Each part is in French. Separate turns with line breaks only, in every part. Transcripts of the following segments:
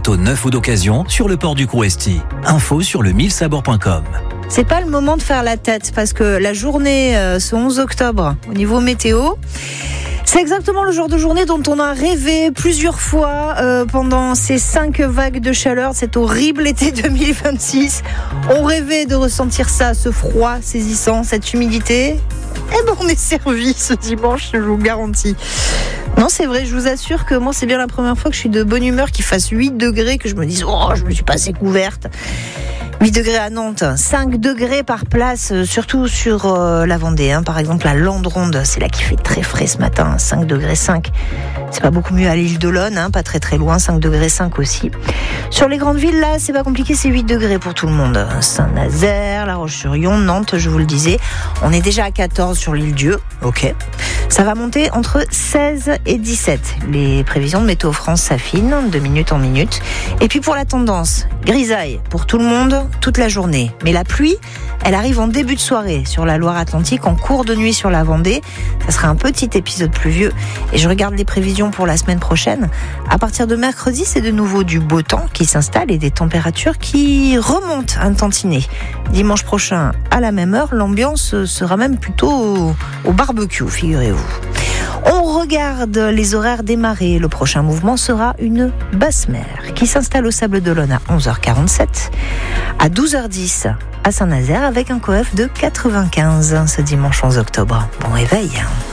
bateaux neufs ou d'occasion sur le port du Crouesti. Info sur le 1000sabord.com.
C'est pas le moment de faire la tête parce que la journée, ce 11 octobre, au niveau météo, c'est exactement le genre de journée dont on a rêvé plusieurs fois pendant ces 5 vagues de chaleur, cet horrible été 2026. On rêvait de ressentir ça, ce froid saisissant, cette humidité. Eh ben on est servi ce dimanche, je vous garantis. Non, c'est vrai, je vous assure que moi, c'est bien la première fois que je suis de bonne humeur, qu'il fasse 8 degrés, que je me dise « Oh, je me suis pas assez couverte ». 8 degrés à Nantes, 5 degrés par place, surtout sur la Vendée. Par exemple, à Landronde, c'est là qu'il fait très frais ce matin, 5 degrés 5. C'est pas beaucoup mieux à l'île d'Olonne, pas très très loin, 5 degrés 5 aussi. Sur les grandes villes, là, c'est pas compliqué, c'est 8 degrés pour tout le monde. Saint-Nazaire, La Roche-sur-Yon, Nantes, je vous le disais. On est déjà à 14 sur l'île Dieu, ok. Ça va monter entre 16 et 17. Les prévisions de Météo France s'affinent de minute en minute. Et puis pour la tendance, grisaille pour tout le monde, toute la journée. Mais la pluie, elle arrive en début de soirée sur la Loire-Atlantique, en cours de nuit sur la Vendée. Ça sera un petit épisode pluvieux. Et je regarde les prévisions pour la semaine prochaine. À partir de mercredi, c'est de nouveau du beau temps qui s'installe et des températures qui remontent un tantinet. Dimanche prochain, à la même heure, l'ambiance sera même plutôt au barbecue, figurez-vous. On regarde les horaires des marées. Le prochain mouvement sera une basse mer qui s'installe au Sable d'Olonne à 11h47, à 12h10 à Saint-Nazaire avec un coef de 95 ce dimanche 11 octobre. Bon réveil.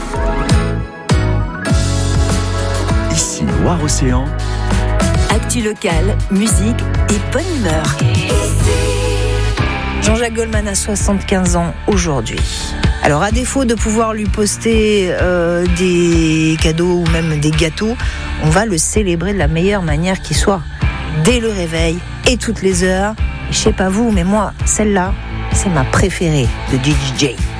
Ici Loire-Océan.
Actu locale, musique et bonne humeur.
Jean-Jacques Goldman a 75 ans aujourd'hui. Alors, à défaut de pouvoir lui poster des cadeaux ou même des gâteaux, on va le célébrer de la meilleure manière qui soit. Dès le réveil et toutes les heures. Je sais pas vous, mais moi, celle-là, c'est ma préférée de DJ.